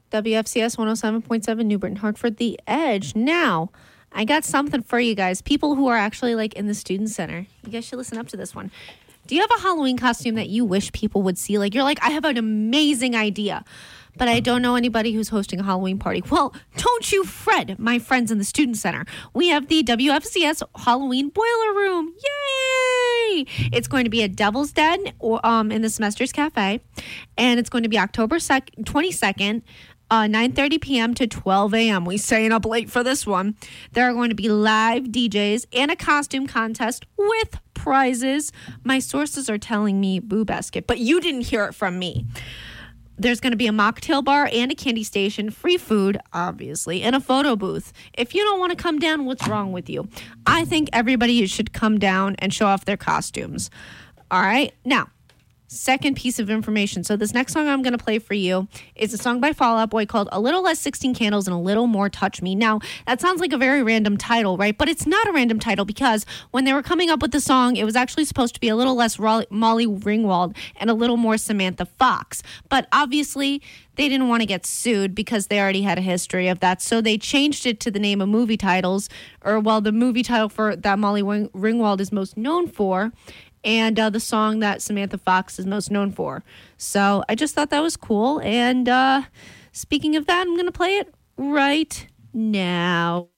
WFCS 107.7 New Britain, Hartford, The Edge. Now, I got something for you guys. People who are actually like in the student center. You guys should listen up to this one. Do you have a Halloween costume that you wish people would see? Like, you're like, I have an amazing idea, but I don't know anybody who's hosting a Halloween party. Well, don't you fret, my friends in the student center. We have the WFCS Halloween Boiler Room. Yay! It's going to be at Devil's Den in the Semesters Cafe, and it's going to be October 22nd. 9:30 p.m. to 12 a.m. We staying up late for this one. There are going to be live DJs and a costume contest with prizes. My sources are telling me Boo Basket, but you didn't hear it from me. There's going to be a mocktail bar and a candy station, free food, obviously, and a photo booth. If you don't want to come down, what's wrong with you? I think everybody should come down and show off their costumes. All right? Now, second piece of information. So this next song I'm going to play for you is a song by Fall Out Boy called A Little Less 16 Candles and a Little More Touch Me. Now, that sounds like a very random title, right? But it's not a random title because when they were coming up with the song, it was actually supposed to be a little less Molly Ringwald and a little more Samantha Fox. But obviously, they didn't want to get sued because they already had a history of that. So they changed it to the name of movie titles, or well, the movie title for that Molly Ringwald is most known for, and the song that Samantha Fox is most known for. So I just thought that was cool. And speaking of that, I'm going to play it right now.